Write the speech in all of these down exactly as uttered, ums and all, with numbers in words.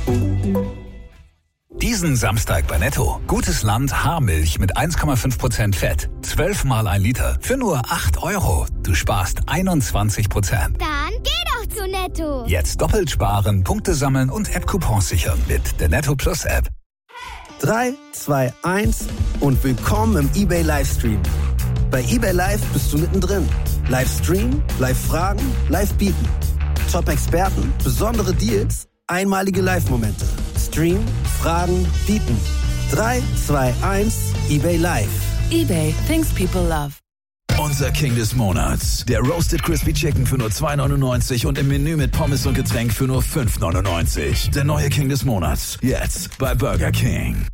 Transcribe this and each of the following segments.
Diesen Samstag bei Netto. Gutes Land Haarmilch mit eins Komma fünf Prozent Fett. zwölf mal ein Liter für nur acht Euro. Du sparst einundzwanzig Prozent. Dann geh doch zu Netto. Jetzt doppelt sparen, Punkte sammeln und App-Coupons sichern mit der Netto Plus App. drei, zwei, eins und willkommen im eBay Livestream. Bei eBay Live bist du mittendrin. Livestream, Live-Fragen, Live-Bieten. Top-Experten, besondere Deals, einmalige Live-Momente. Stream, Fragen, Bieten. drei, zwei, eins, eBay Live. eBay, things people love. Unser King des Monats. Der Roasted Crispy Chicken für nur zwei neunundneunzig und im Menü mit Pommes und Getränk für nur fünf neunundneunzig. Der neue King des Monats. Jetzt bei Burger King.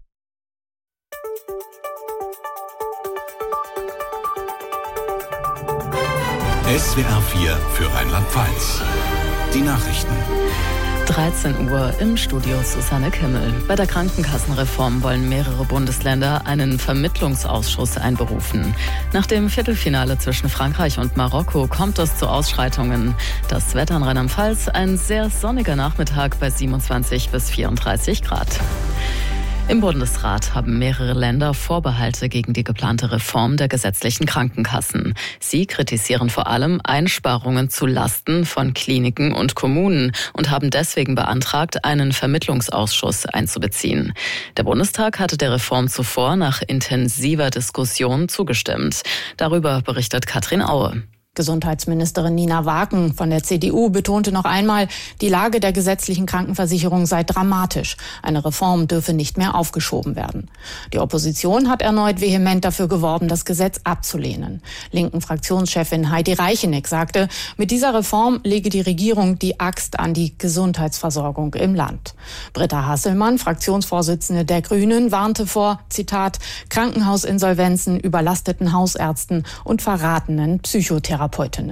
S W R vier für Rheinland-Pfalz. Die Nachrichten. dreizehn Uhr im Studio Susanne Kimmel. Bei der Krankenkassenreform wollen mehrere Bundesländer einen Vermittlungsausschuss einberufen. Nach dem Viertelfinale zwischen Frankreich und Marokko kommt es zu Ausschreitungen. Das Wetter in Rheinland-Pfalz, ein sehr sonniger Nachmittag bei siebenundzwanzig bis vierunddreißig Grad. Im Bundesrat haben mehrere Länder Vorbehalte gegen die geplante Reform der gesetzlichen Krankenkassen. Sie kritisieren vor allem Einsparungen zu Lasten von Kliniken und Kommunen und haben deswegen beantragt, einen Vermittlungsausschuss einzubeziehen. Der Bundestag hatte der Reform zuvor nach intensiver Diskussion zugestimmt. Darüber berichtet Katrin Aue. Gesundheitsministerin Nina Waken von der C D U betonte noch einmal, die Lage der gesetzlichen Krankenversicherung sei dramatisch. Eine Reform dürfe nicht mehr aufgeschoben werden. Die Opposition hat erneut vehement dafür geworben, das Gesetz abzulehnen. Linken Fraktionschefin Heidi Reicheneck sagte, mit dieser Reform lege die Regierung die Axt an die Gesundheitsversorgung im Land. Britta Hasselmann, Fraktionsvorsitzende der Grünen, warnte vor, Zitat, Krankenhausinsolvenzen, überlasteten Hausärzten und verratenen Psychotherapeuten.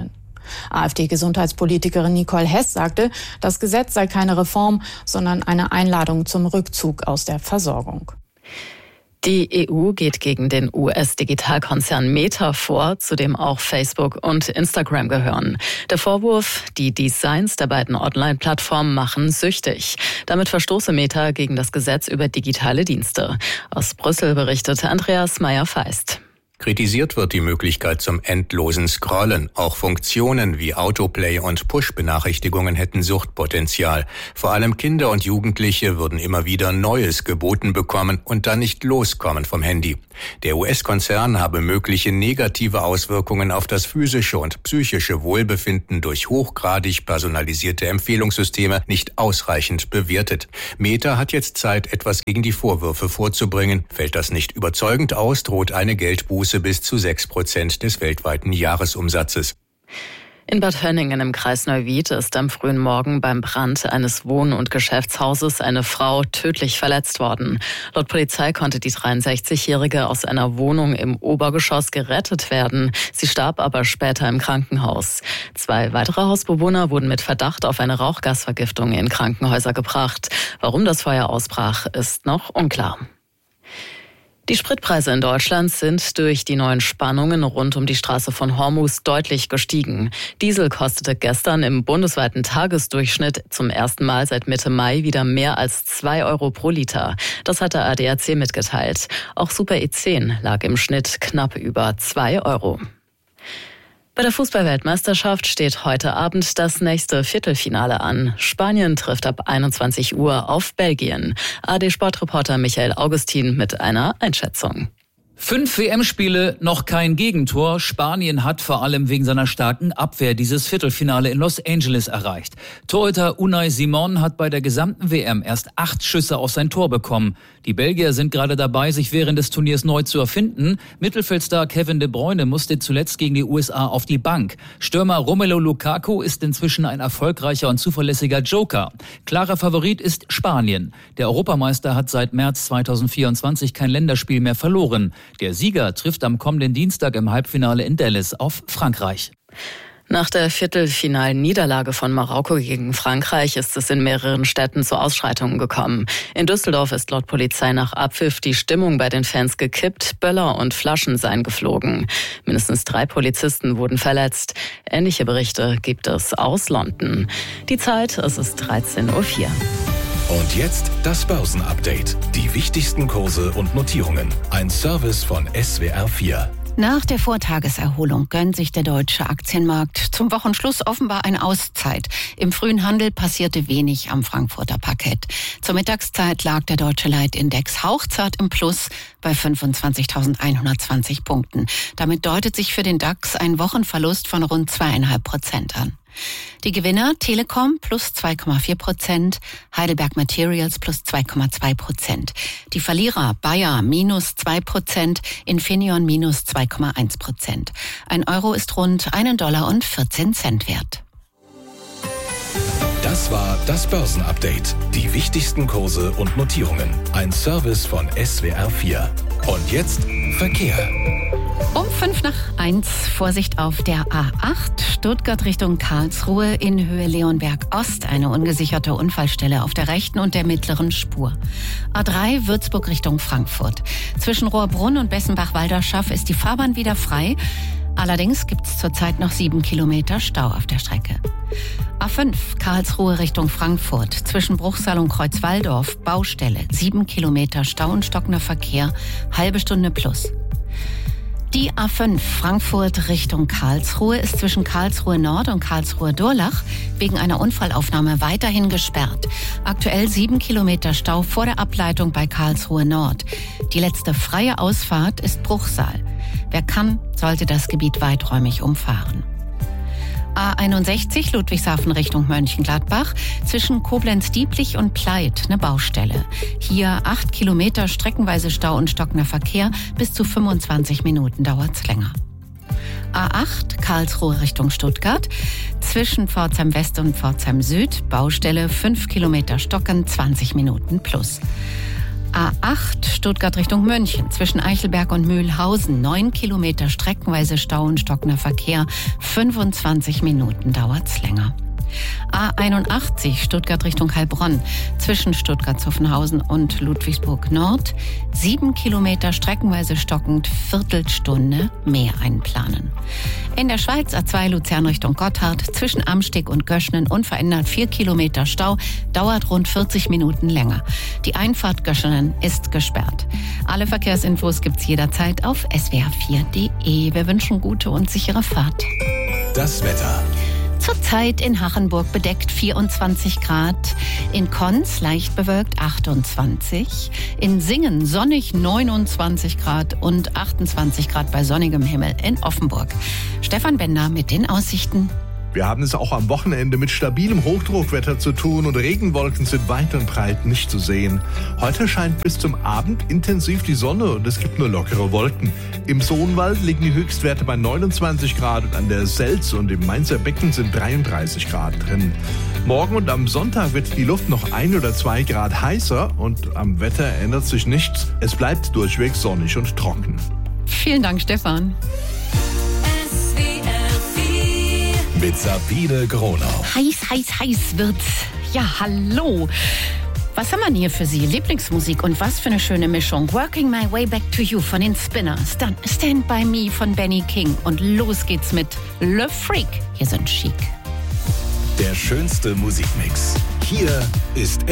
AfD-Gesundheitspolitikerin Nicole Hess sagte, das Gesetz sei keine Reform, sondern eine Einladung zum Rückzug aus der Versorgung. Die E U geht gegen den U S-Digitalkonzern Meta vor, zu dem auch Facebook und Instagram gehören. Der Vorwurf, die Designs der beiden Online-Plattformen machen süchtig. Damit verstoße Meta gegen das Gesetz über digitale Dienste. Aus Brüssel berichtete Andreas Meyer-Feist. Kritisiert wird die Möglichkeit zum endlosen Scrollen. Auch Funktionen wie Autoplay und Push-Benachrichtigungen hätten Suchtpotenzial. Vor allem Kinder und Jugendliche würden immer wieder Neues geboten bekommen und dann nicht loskommen vom Handy. Der U S-Konzern habe mögliche negative Auswirkungen auf das physische und psychische Wohlbefinden durch hochgradig personalisierte Empfehlungssysteme nicht ausreichend bewertet. Meta hat jetzt Zeit, etwas gegen die Vorwürfe vorzubringen. Fällt das nicht überzeugend aus, droht eine Geldbuße bis zu sechs Prozent des weltweiten Jahresumsatzes. In Bad Hönningen im Kreis Neuwied ist am frühen Morgen beim Brand eines Wohn- und Geschäftshauses eine Frau tödlich verletzt worden. Laut Polizei konnte die dreiundsechzigjährige aus einer Wohnung im Obergeschoss gerettet werden. Sie starb aber später im Krankenhaus. Zwei weitere Hausbewohner wurden mit Verdacht auf eine Rauchgasvergiftung in Krankenhäuser gebracht. Warum das Feuer ausbrach, ist noch unklar. Die Spritpreise in Deutschland sind durch die neuen Spannungen rund um die Straße von Hormuz deutlich gestiegen. Diesel kostete gestern im bundesweiten Tagesdurchschnitt zum ersten Mal seit Mitte Mai wieder mehr als zwei Euro pro Liter. Das hat der A D A C mitgeteilt. Auch Super E zehn lag im Schnitt knapp über zwei Euro. Bei der Fußball-Weltmeisterschaft steht heute Abend das nächste Viertelfinale an. Spanien trifft ab einundzwanzig Uhr auf Belgien. A D-Sportreporter Michael Augustin mit einer Einschätzung. Fünf W M-Spiele, noch kein Gegentor. Spanien hat vor allem wegen seiner starken Abwehr dieses Viertelfinale in Los Angeles erreicht. Torhüter Unai Simon hat bei der gesamten W M erst acht Schüsse auf sein Tor bekommen. Die Belgier sind gerade dabei, sich während des Turniers neu zu erfinden. Mittelfeldstar Kevin De Bruyne musste zuletzt gegen die U S A auf die Bank. Stürmer Romelu Lukaku ist inzwischen ein erfolgreicher und zuverlässiger Joker. Klarer Favorit ist Spanien. Der Europameister hat seit März zweitausendvierundzwanzig kein Länderspiel mehr verloren. Der Sieger trifft am kommenden Dienstag im Halbfinale in Dallas auf Frankreich. Nach der Viertelfinal-Niederlage von Marokko gegen Frankreich ist es in mehreren Städten zu Ausschreitungen gekommen. In Düsseldorf ist laut Polizei nach Abpfiff die Stimmung bei den Fans gekippt, Böller und Flaschen seien geflogen. Mindestens drei Polizisten wurden verletzt. Ähnliche Berichte gibt es aus London. Die Zeit, es ist dreizehn Uhr vier. Und jetzt das Börsenupdate. Die wichtigsten Kurse und Notierungen. Ein Service von S W R vier. Nach der Vortageserholung gönnt sich der deutsche Aktienmarkt zum Wochenschluss offenbar eine Auszeit. Im frühen Handel passierte wenig am Frankfurter Parkett. Zur Mittagszeit lag der deutsche Leitindex hauchzart im Plus bei fünfundzwanzigtausendeinhundertzwanzig Punkten. Damit deutet sich für den DAX ein Wochenverlust von rund zweieinhalb Prozent an. Die Gewinner Telekom plus zwei Komma vier Prozent, Heidelberg Materials plus zwei Komma zwei Prozent. Die Verlierer Bayer minus zwei Prozent, Infineon minus zwei Komma eins Prozent. Ein Euro ist rund einen Dollar und vierzehn Cent wert. Das war das Börsenupdate. Die wichtigsten Kurse und Notierungen. Ein Service von S W R vier. Und jetzt Verkehr. Um fünf nach eins, Vorsicht auf der A acht, Stuttgart Richtung Karlsruhe in Höhe Leonberg Ost, eine ungesicherte Unfallstelle auf der rechten und der mittleren Spur. A drei, Würzburg Richtung Frankfurt. Zwischen Rohrbrunn und Bessenbach-Walderschaff ist die Fahrbahn wieder frei. Allerdings gibt es zurzeit noch sieben Kilometer Stau auf der Strecke. A fünf, Karlsruhe Richtung Frankfurt. Zwischen Bruchsal und Kreuzwaldorf, Baustelle, sieben Kilometer Stau und stockender Verkehr, halbe Stunde plus. Die A fünf Frankfurt Richtung Karlsruhe ist zwischen Karlsruhe Nord und Karlsruhe Durlach wegen einer Unfallaufnahme weiterhin gesperrt. Aktuell sieben Kilometer Stau vor der Ableitung bei Karlsruhe Nord. Die letzte freie Ausfahrt ist Bruchsal. Wer kann, sollte das Gebiet weiträumig umfahren. A einundsechzig Ludwigshafen Richtung Mönchengladbach, zwischen Koblenz-Dieblich und Pleit eine Baustelle. Hier acht Kilometer streckenweise Stau und stockender Verkehr, bis zu fünfundzwanzig Minuten dauert's länger. A acht Karlsruhe Richtung Stuttgart, zwischen Pforzheim West und Pforzheim Süd, Baustelle fünf Kilometer stocken, zwanzig Minuten plus. A acht Stuttgart Richtung München, zwischen Eichelberg und Mühlhausen, neun Kilometer streckenweise Stau und stockender Verkehr, fünfundzwanzig Minuten dauert's länger. A einundachtzig Stuttgart Richtung Heilbronn, zwischen Stuttgart-Zuffenhausen und Ludwigsburg Nord, sieben Kilometer streckenweise stockend, Viertelstunde mehr einplanen. In der Schweiz A zwei Luzern Richtung Gotthard, zwischen Amsteg und Göschnen unverändert vier Kilometer Stau, dauert rund vierzig Minuten länger. Die Einfahrt Göschenen ist gesperrt. Alle Verkehrsinfos gibt's jederzeit auf S W R vier Punkt de. Wir wünschen gute und sichere Fahrt. Das Wetter. Zurzeit in Hachenburg bedeckt vierundzwanzig Grad, in Konz leicht bewölkt achtundzwanzig, in Singen sonnig neunundzwanzig Grad und achtundzwanzig Grad bei sonnigem Himmel in Offenburg. Stefan Bender mit den Aussichten. Wir haben es auch am Wochenende mit stabilem Hochdruckwetter zu tun und Regenwolken sind weit und breit nicht zu sehen. Heute scheint bis zum Abend intensiv die Sonne und es gibt nur lockere Wolken. Im Sohnwald liegen die Höchstwerte bei neunundzwanzig Grad und an der Selz und im Mainzer Becken sind dreiunddreißig Grad drin. Morgen und am Sonntag wird die Luft noch ein oder zwei Grad heißer und am Wetter ändert sich nichts. Es bleibt durchweg sonnig und trocken. Vielen Dank, Stefan. Mit Sabine Gronau. Heiß, heiß, heiß wird's. Ja, hallo. Was haben wir denn hier für Sie? Lieblingsmusik und was für eine schöne Mischung. Working My Way Back to You von den Spinners. Dann Stand By Me von Benny King. Und los geht's mit Le Freak. Hier sind Chic. Der schönste Musikmix. Hier ist